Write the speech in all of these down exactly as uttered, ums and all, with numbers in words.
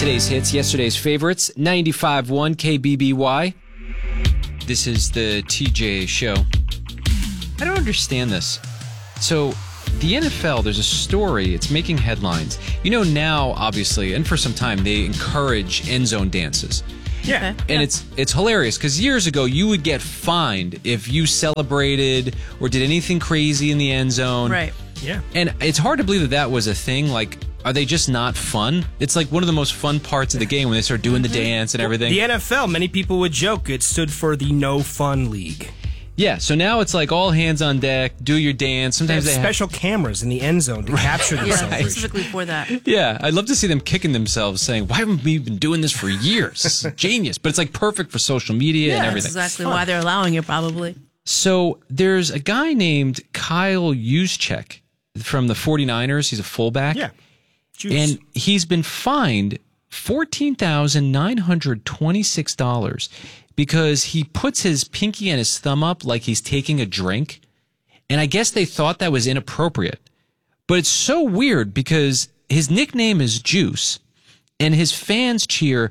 Today's hits, yesterday's favorites, ninety-five point one K B B Y. This is the T J show. I don't understand this. So, the N F L, there's a story, it's making headlines. You know now, obviously, and for some time, they encourage end zone dances. Yeah. And yeah. it's it's hilarious, because years ago, you would get fined if you celebrated or did anything crazy in the end zone. Right. Yeah. And it's hard to believe that that was a thing. Like, are they just not fun? It's like one of the most fun parts of the game when they start doing the dance and everything. The N F L, many people would joke, it stood for the No Fun League. Yeah, so now it's like all hands on deck, do your dance. Sometimes they have they special have... cameras in the end zone to capture the Yeah, celebration. specifically for that. Yeah, I'd love to see them kicking themselves saying, why haven't we been doing this for years? This is genius. But it's like perfect for social media Yeah, and that's everything. exactly why they're allowing it, probably. So there's a guy named Kyle Juszczyk from the forty-niners. He's a fullback. Yeah. Juice. And he's been fined fourteen thousand nine hundred twenty-six dollars because he puts his pinky and his thumb up like he's taking a drink. And I guess they thought that was inappropriate. But it's so weird because his nickname is Juice, and his fans cheer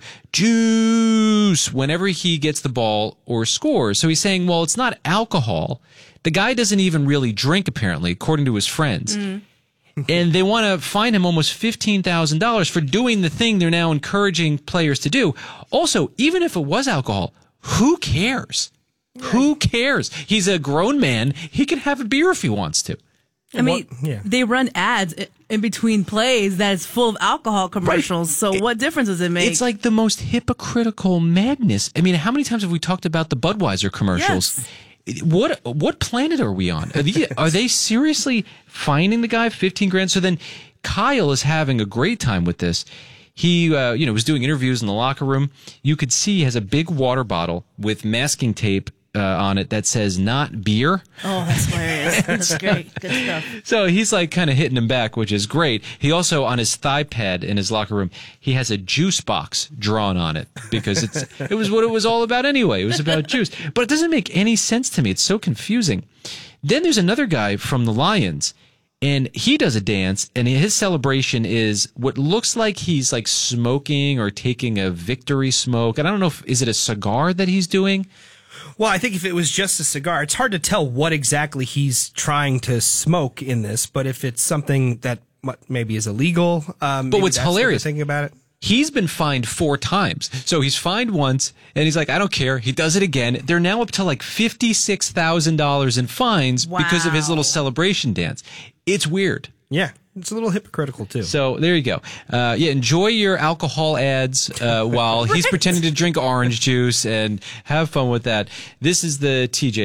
Juice whenever he gets the ball or scores. So he's saying, well, it's not alcohol. The guy doesn't even really drink, apparently, according to his friends. Mm. And they want to fine him almost fifteen thousand dollars for doing the thing they're now encouraging players to do. Also, even if it was alcohol, who cares? Right. Who cares? He's a grown man. He can have a beer if he wants to. I mean, what, yeah. they run ads in between plays that is full of alcohol commercials. Right. So it, what difference does it make? It's like the most hypocritical madness. I mean, how many times have we talked about the Budweiser commercials? Yes. What what planet are we on? Are they, are they seriously fining the guy fifteen grand? So then Kyle is having a great time with this. He uh, you know was doing interviews in the locker room. You could see he has a big water bottle with masking tape uh, on it that says "not beer." Oh, that's hilarious. That's great. Good stuff. So he's like kind of hitting him back, which is great. He also, on his thigh pad in his locker room, he has a juice box drawn on it because it's it was what it was all about anyway. It was about juice. But it doesn't make any sense to me. It's so confusing. Then there's another guy from the Lions, and he does a dance, and his celebration is what looks like he's like smoking or taking a victory smoke. And I don't know if, is it a cigar that he's doing? Well, I think if it was just a cigar, it's hard to tell what exactly he's trying to smoke in this. But if it's something that maybe is illegal, um, but what's hilarious, what thinking about it, he's been fined four times. So he's fined once, and he's like, I don't care. He does it again. They're now up to like fifty-six thousand dollars in fines wow. because of his little celebration dance. It's weird. Yeah. It's a little hypocritical, too. So there you go. Uh, yeah, enjoy your alcohol ads uh, while right. he's pretending to drink orange juice, and have fun with that. This is the T J.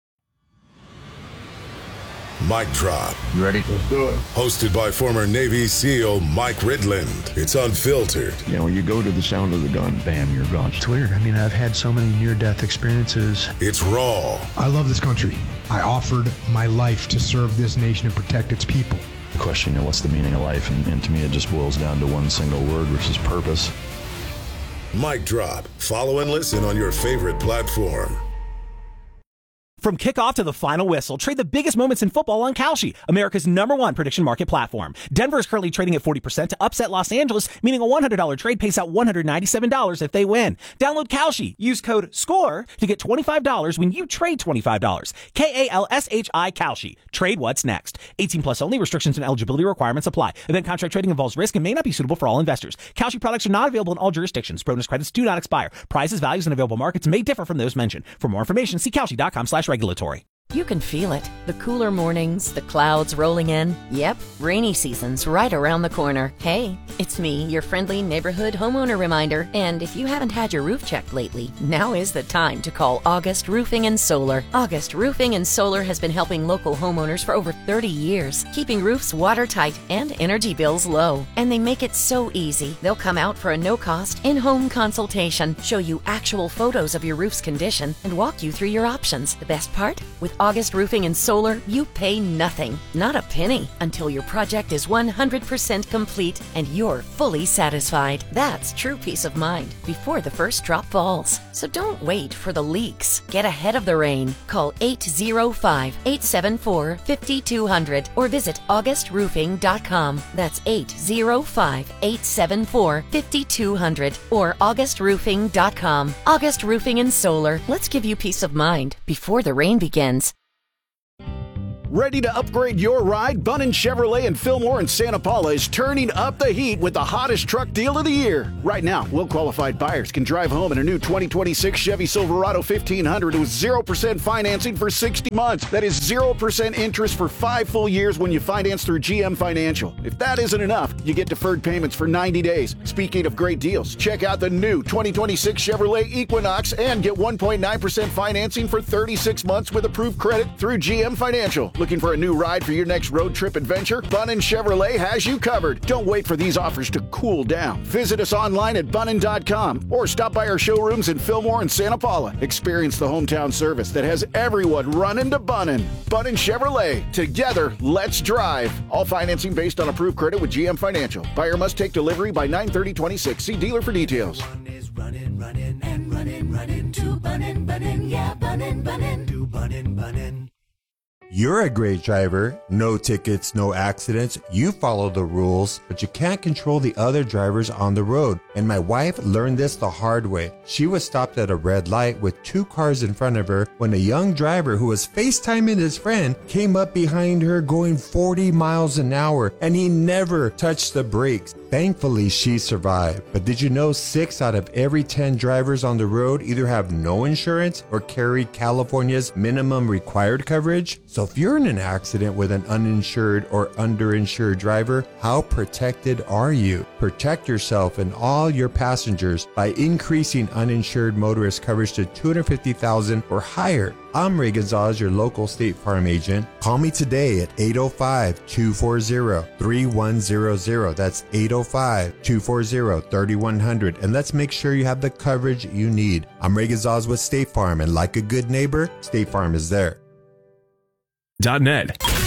Mic Drop. You ready? Let's do it. Hosted by former Navy SEAL Mike Ridland. It's unfiltered. You know, when you go to the sound of the gun, bam, you're gone. It's weird. I mean, I've had so many near-death experiences. It's raw. I love this country. I offered my life to serve this nation and protect its people. The question, you know, what's the meaning of life? And, and to me, it just boils down to one single word, which is purpose. Mic Drop. Follow and listen on your favorite platform. From kickoff to the final whistle, trade the biggest moments in football on Kalshi, America's number one prediction market platform. Denver is currently trading at forty percent to upset Los Angeles, meaning a one hundred dollars trade pays out one hundred ninety-seven dollars if they win. Download Kalshi. Use code SCORE to get twenty-five dollars when you trade twenty-five dollars. K A L S H I Kalshi. Trade what's next. eighteen plus only. Restrictions and eligibility requirements apply. Event contract trading involves risk and may not be suitable for all investors. Kalshi products are not available in all jurisdictions. Bonus credits do not expire. Prices, values, and available markets may differ from those mentioned. For more information, see Kalshi.com slash regulatory. You can feel it. The cooler mornings, the clouds rolling in. Yep, rainy season's right around the corner. Hey, it's me, your friendly neighborhood homeowner reminder. And if you haven't had your roof checked lately, now is the time to call August Roofing and Solar. August Roofing and Solar has been helping local homeowners for over thirty years, keeping roofs watertight and energy bills low. And they make it so easy. They'll come out for a no-cost, in-home consultation, show you actual photos of your roof's condition, and walk you through your options. The best part? With August Roofing and Solar, you pay nothing, not a penny, until your project is one hundred percent complete and you're fully satisfied. That's true peace of mind before the first drop falls. So don't wait for the leaks. Get ahead of the rain. Call eight zero five, eight seven four, five two zero zero or visit august roofing dot com. That's eight zero five, eight seven four, five two zero zero or august roofing dot com. August Roofing and Solar. Let's give you peace of mind before the rain begins. Ready to upgrade your ride? Bunnin Chevrolet in Fillmore and Santa Paula is turning up the heat with the hottest truck deal of the year. Right now, well-qualified buyers can drive home in a new twenty twenty-six Chevy Silverado fifteen hundred with zero percent financing for sixty months. That is zero percent interest for five full years when you finance through G M Financial. If that isn't enough, you get deferred payments for ninety days. Speaking of great deals, check out the new twenty twenty-six Chevrolet Equinox and get one point nine percent financing for thirty-six months with approved credit through G M Financial. Looking for a new ride for your next road trip adventure? Bunnin Chevrolet has you covered. Don't wait for these offers to cool down. Visit us online at bunnin dot com or stop by our showrooms in Fillmore and Santa Paula. Experience the hometown service that has everyone running to Bunnin. Bunnin Chevrolet. Together, let's drive. All financing based on approved credit with G M Financial. Buyer must take delivery by nine thirty twenty-six. See dealer for details. Running, running, and running, running to Bunnin, Bunnin, yeah, Bunnin, Bunnin, to Bunnin, Bunnin. You're a great driver. No tickets, no accidents. You follow the rules, but you can't control the other drivers on the road. And my wife learned this the hard way. She was stopped at a red light with two cars in front of her when a young driver who was FaceTiming his friend came up behind her going forty miles an hour, and he never touched the brakes. Thankfully, she survived. But did you know six out of every ten drivers on the road either have no insurance or carry California's minimum required coverage? So if you're in an accident with an uninsured or underinsured driver, how protected are you? Protect yourself and all your passengers by increasing uninsured motorist coverage to two hundred fifty thousand dollars or higher. I'm Ray Gonzalez, your local State Farm agent. Call me today at eight oh five, two four zero, three one zero zero. That's eight oh five, two four zero, three one zero zero. And let's make sure you have the coverage you need. I'm Ray Gonzalez with State Farm, and like a good neighbor, State Farm is there. .net.